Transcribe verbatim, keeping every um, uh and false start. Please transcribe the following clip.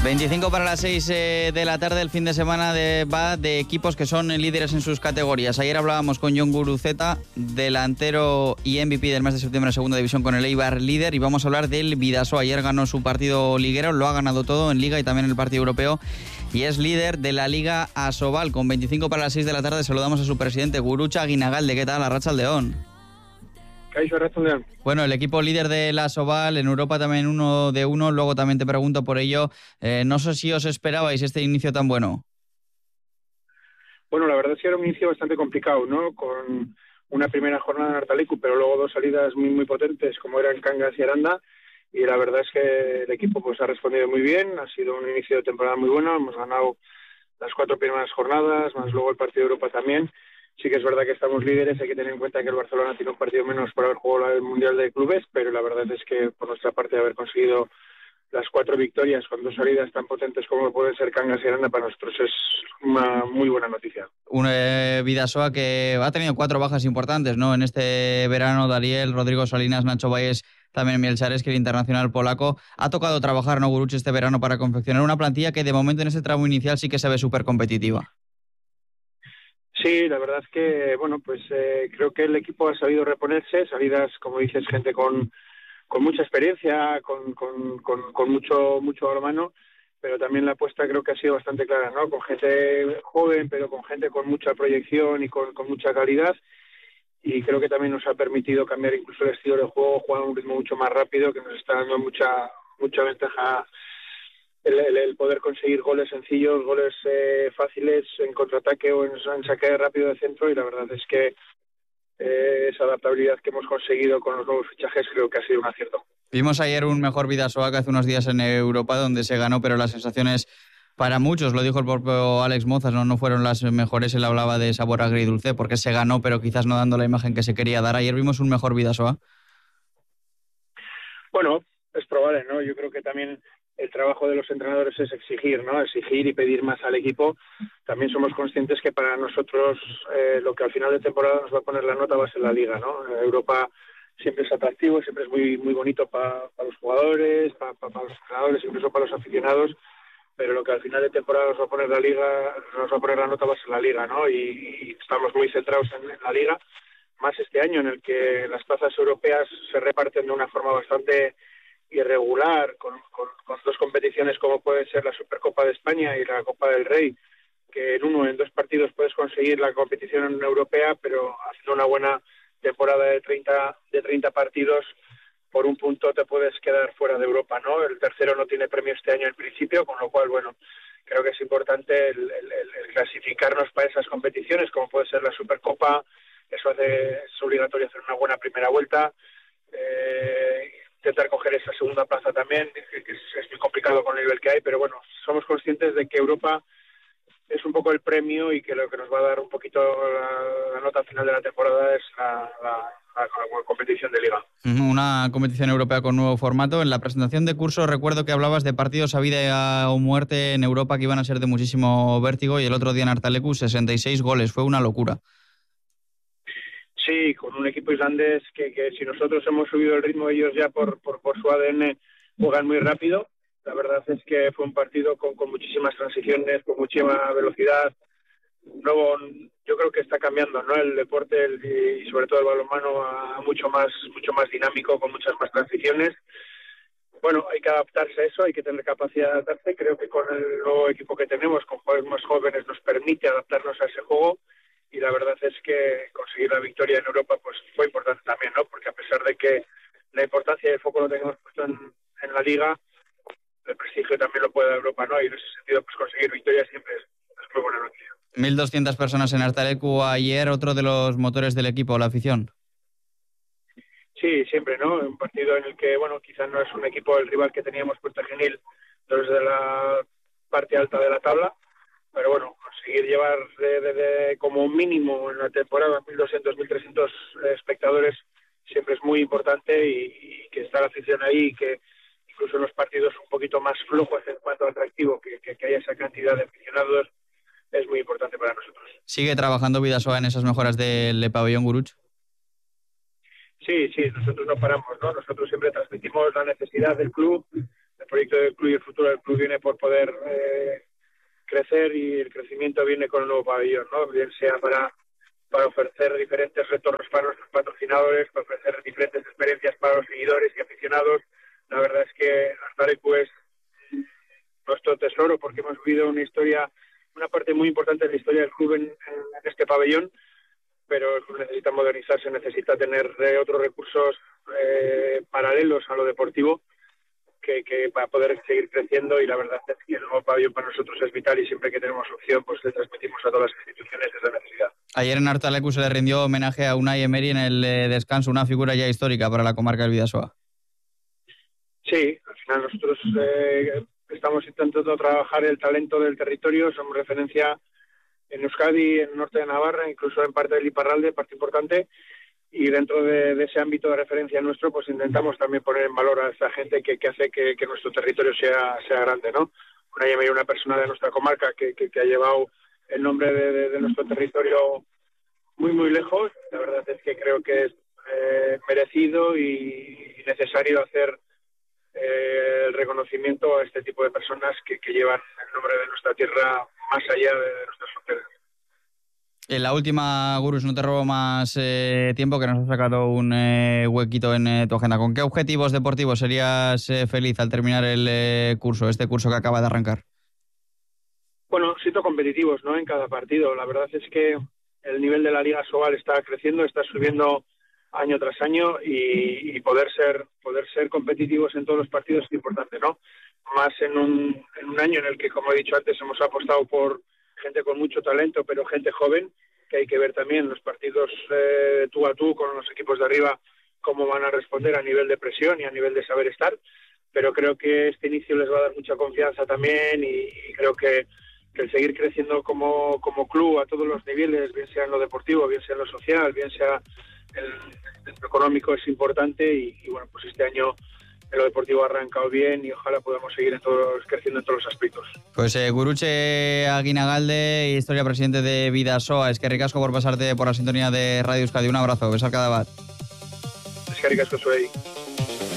veinticinco para las seis eh, de la tarde. El fin de semana de, va de equipos que son líderes en sus categorías. Ayer hablábamos con Jon Guruceta, delantero y M V P del mes de septiembre en segunda división con el Eibar líder, y vamos a hablar del Bidasoa. Ayer ganó su partido liguero, lo ha ganado todo en Liga y también en el partido europeo, y es líder de la Liga Asobal. Con veinticinco para las seis de la tarde saludamos a su presidente, Gurutza Aguinagalde. ¿Qué tal? Arratsaldeon. Bueno, el equipo líder de la Asobal, en Europa también uno de uno, luego también te pregunto por ello. Eh, no sé si os esperabais este inicio tan bueno. Bueno, la verdad es que era un inicio bastante complicado, ¿no? Con una primera jornada en Artalecu, pero luego dos salidas muy muy potentes como eran Cangas y Aranda, y la verdad es que el equipo pues ha respondido muy bien. Ha sido un inicio de temporada muy bueno, hemos ganado las cuatro primeras jornadas, más luego el partido de Europa también. Sí que es verdad que estamos líderes, hay que tener en cuenta que el Barcelona tiene un partido menos por haber jugado el Mundial de Clubes, pero la verdad es que por nuestra parte, de haber conseguido las cuatro victorias con dos salidas tan potentes como pueden ser Cangas y Aranda, para nosotros es una muy buena noticia. Un eh, Bidasoa que ha tenido cuatro bajas importantes, ¿no? En este verano, Dariel, Rodrigo Salinas, Nacho Valles, también Mielchares, que el internacional polaco. Ha tocado trabajar, ¿no, Gurucza, este verano para confeccionar una plantilla que de momento en este tramo inicial sí que se ve súper competitiva? Sí, la verdad es que, bueno, pues eh, creo que el equipo ha sabido reponerse, salidas, como dices, gente con, con mucha experiencia, con, con, con, con mucho mucho a la mano, pero también la apuesta creo que ha sido bastante clara, ¿no? Con gente joven, pero con gente con mucha proyección y con, con mucha calidad, y creo que también nos ha permitido cambiar incluso el estilo de juego, jugar a un ritmo mucho más rápido, que nos está dando mucha mucha ventaja. El, el, el poder conseguir goles sencillos, goles eh, fáciles en contraataque o en, en saque rápido de centro, y la verdad es que eh, esa adaptabilidad que hemos conseguido con los nuevos fichajes creo que ha sido un acierto. Vimos ayer un mejor Bidasoa que hace unos días en Europa, donde se ganó, pero las sensaciones para muchos, lo dijo el propio Alex Mozas, no, no fueron las mejores. Él hablaba de sabor agridulce porque se ganó, pero quizás no dando la imagen que se quería dar. Ayer vimos un mejor Bidasoa. Bueno, es probable, ¿no? Yo creo que también el trabajo de los entrenadores es exigir, ¿no? Exigir y pedir más al equipo. También somos conscientes que para nosotros eh, lo que al final de temporada nos va a poner la nota va a ser la Liga, ¿no? Europa siempre es atractivo, siempre es muy muy bonito para pa los jugadores, para pa, pa los entrenadores, incluso para los aficionados, pero lo que al final de temporada nos va a poner la Liga, nos va a poner la nota va a ser la Liga, ¿no? Y, y estamos muy centrados en, en la Liga, más este año en el que las plazas europeas se reparten de una forma bastante irregular, con, con, con dos competiciones como puede ser la Supercopa de España y la Copa del Rey, que en uno, en dos partidos puedes conseguir la competición europea, pero haciendo una buena temporada de treinta, de treinta partidos, por un punto te puedes quedar fuera de Europa, ¿no? El tercero no tiene premio este año en principio, con lo cual, bueno, creo que es importante el, el, el clasificarnos para esas competiciones, como puede ser la Supercopa. Eso hace, es obligatorio hacer una buena primera vuelta, eh, intentar coger esa segunda plaza también, que es, es muy complicado con el nivel que hay, pero bueno, somos conscientes de que Europa es un poco el premio y que lo que nos va a dar un poquito la, la nota final de la temporada es la, la, la, la competición de Liga. Una competición europea con nuevo formato. En la presentación de curso recuerdo que hablabas de partidos a vida o muerte en Europa que iban a ser de muchísimo vértigo, y el otro día en Artalecu sesenta y seis goles, fue una locura. Sí, con un equipo islandés que, que si nosotros hemos subido el ritmo, ellos ya por, por, por su A D N juegan muy rápido. La verdad es que fue un partido con, con muchísimas transiciones, con muchísima velocidad. Luego, yo creo que está cambiando, ¿no? El deporte el, y sobre todo el balonmano a mucho más, mucho más dinámico, con muchas más transiciones. Bueno, hay que adaptarse a eso, hay que tener capacidad de adaptarse. Creo que con el nuevo equipo que tenemos, con jugadores más jóvenes, nos permite adaptarnos a ese juego. Y la verdad es que conseguir la victoria en Europa pues fue importante también, ¿no? Porque a pesar de que la importancia y el foco lo tengamos puesto en, en la Liga, el prestigio también lo puede dar Europa, ¿no? Y en ese sentido, pues conseguir victoria siempre es, es muy buena noticia. mil doscientas personas en Artalecu ayer, otro de los motores del equipo, la afición. Sí, siempre, ¿no? Un partido en el que, bueno, quizás no es un equipo el rival que teníamos Puerta Genil desde la parte alta de la tabla, pero bueno, conseguir llevar de, de, de, como mínimo en la temporada mil doscientos, mil trescientos espectadores siempre es muy importante, y, y que está la afición ahí, y que incluso en los partidos un poquito más flojos en cuanto a atractivo, que, que, que haya esa cantidad de aficionados, es muy importante para nosotros. ¿Sigue trabajando Bidasoa en esas mejoras del pabellón, Gurutza? Sí, sí, nosotros no paramos, ¿no? Nosotros siempre transmitimos la necesidad del club, el proyecto del club y el futuro del club viene por poder eh, crecer, y el crecimiento viene con el nuevo pabellón, ¿no? Bien sea para, para ofrecer diferentes retornos para nuestros patrocinadores, para ofrecer diferentes experiencias para los seguidores y aficionados. La verdad es que Artalecu es nuestro tesoro, porque hemos vivido una historia, una parte muy importante de la historia del club en, en este pabellón, pero el club necesita modernizarse, necesita tener eh, otros recursos eh, paralelos a lo deportivo que, que para poder seguir creciendo, y la verdad es que el nuevo pabellón para nosotros es vital, y siempre que tenemos opción pues le transmitimos a todas las instituciones esa necesidad. Ayer en Artalecu se le rindió homenaje a Unai Emery en el eh, descanso, una figura ya histórica para la comarca del Bidasoa. Sí, al final nosotros eh, estamos intentando trabajar el talento del territorio, somos referencia en Euskadi, en el norte de Navarra, incluso en parte del Iparralde, parte importante, y dentro de, de ese ámbito de referencia nuestro, pues intentamos también poner en valor a esa gente que, que hace que, que nuestro territorio sea, sea grande, ¿no? Una, una persona de nuestra comarca que, que, que ha llevado el nombre de, de, de nuestro territorio muy, muy lejos. La verdad es que creo que es eh, merecido y necesario hacer eh, el reconocimiento a este tipo de personas que, que llevan el nombre de nuestra tierra más allá de, de nuestras fronteras. En la última, Gurus, no te robo más eh, tiempo, que nos has sacado un eh, huequito en eh, tu agenda. ¿Con qué objetivos deportivos serías eh, feliz al terminar el eh, curso, este curso que acaba de arrancar? Bueno, siento competitivos, ¿no?, en cada partido. La verdad es que el nivel de la Liga Sobal está creciendo, está subiendo año tras año, y, y poder ser poder ser competitivos en todos los partidos es importante, ¿no? Más en un, en un año en el que, como he dicho antes, hemos apostado por gente con mucho talento, pero gente joven, que hay que ver también los partidos eh, tú a tú con los equipos de arriba, cómo van a responder a nivel de presión y a nivel de saber estar. Pero creo que este inicio les va a dar mucha confianza también, y, y creo que, que el seguir creciendo como, como club a todos los niveles, bien sea en lo deportivo, bien sea en lo social, bien sea el, el económico, es importante, y, y bueno, pues este año en lo deportivo ha arrancado bien, y ojalá podamos seguir en todos, creciendo en todos los aspectos. Pues eh, Gurutze Aguinagalde, historia presidente de Bidasoa, es que ricasco por pasarte por la sintonía de Radio Euskadi. Un abrazo, besar cada bat. Es que ricasco soy.